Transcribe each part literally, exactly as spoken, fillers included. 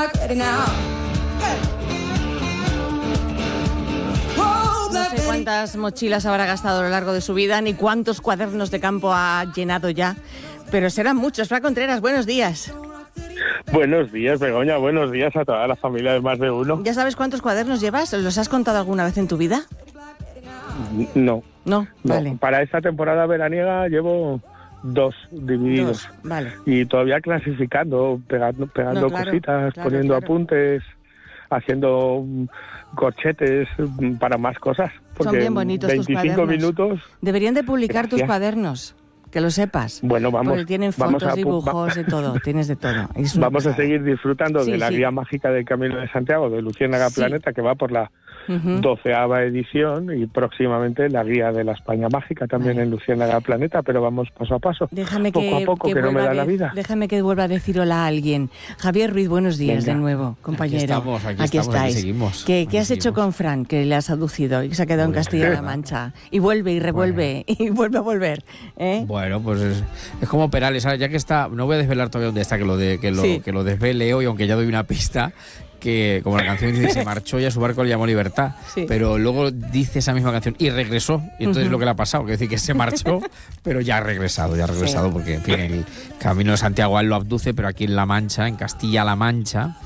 No sé cuántas mochilas habrá gastado a lo largo de su vida, ni cuántos cuadernos de campo ha llenado ya, pero serán muchos. Fra Contreras, buenos días. Buenos días, Begoña. Buenos días a toda la familia de Más de Uno. ¿Ya sabes cuántos cuadernos llevas? ¿Los has contado alguna vez en tu vida? No. No, vale. No. Para esta temporada veraniega llevo dos divididos. Dos, vale. Y todavía clasificando, pegando, pegando No, claro, cositas, claro, poniendo claro. apuntes, haciendo corchetes para más cosas. Porque Son bien bonitos tus veinticinco cuadernos. minutos... Deberían de publicar Gracias. tus cuadernos, que lo sepas. Bueno, vamos. Porque tienen vamos fotos, a, dibujos, de todo, tienes de todo. Es una Vamos a pasada. seguir disfrutando Sí, de la sí. guía mágica del Camino de Santiago, de Luciérnaga Sí. Planeta, que va por la Ujú. doceava edición, y próximamente la guía de la España Mágica también Vale. en Luciérnaga Planeta, pero vamos paso a paso, Déjame poco que, a poco, que, no me vuelva da a la de- vida. Déjame que vuelva a decir hola a alguien. Javier Ruiz, buenos días Venga. de nuevo, compañero. Aquí estamos, aquí estamos, aquí estáis. seguimos, ¿Qué, aquí qué has hecho seguimos. con Fran, que le has aducido y que se ha quedado en Bueno, Castilla-La nada. Mancha? Y vuelve y revuelve y vuelve a volver. ¿eh? Bueno, pues es, es como Perales, ¿sabes? Ya que está, no voy a desvelar todavía dónde está, que lo de que lo, Sí. que lo desvele hoy, aunque ya doy una pista, que como la canción dice, se marchó y a su barco le llamó Libertad, Sí. pero luego dice esa misma canción y regresó, y entonces Ujú. lo que le ha pasado, que decir que se marchó, pero ya ha regresado, ya ha regresado, Sí. porque en fin, el Camino de Santiago a él lo abduce, pero aquí en La Mancha, en Castilla-La Mancha,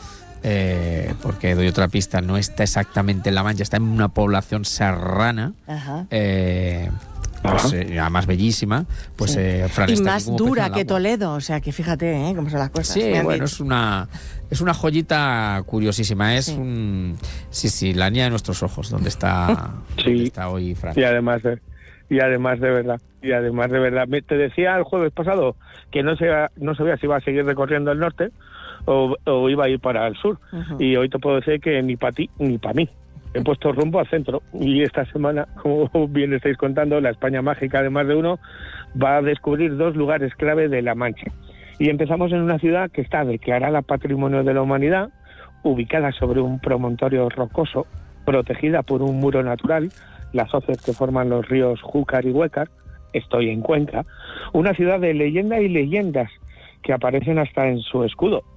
eh, porque doy otra pista, no está exactamente en La Mancha, está en una población serrana, Ajá. eh, pues, Ajá. eh, además bellísima, pues Sí. eh, Fran Y está aquí más como pez dura en el que agua. Toledo, o sea que fíjate ¿eh? cómo son las cosas. Sí, me han bueno, dicho. es una es una joyita curiosísima, es Sí. un sí, sí, la niña de nuestros ojos, donde está, Sí. donde está hoy Fran. Y además de, y además de verdad, y además de verdad, Me- te decía el jueves pasado que no, se, no sabía si iba a seguir recorriendo el norte o, o iba a ir para el sur, Ujú. y hoy te puedo decir que ni para ti ni para mí. He puesto rumbo al centro, y esta semana, como bien estáis contando, la España Mágica de Más de Uno va a descubrir dos lugares clave de La Mancha. Y empezamos en una ciudad que está declarada Patrimonio de la Humanidad, ubicada sobre un promontorio rocoso, protegida por un muro natural, las hoces que forman los ríos Júcar y Huécar. Estoy en Cuenca, una ciudad de leyenda y leyendas que aparecen hasta en su escudo.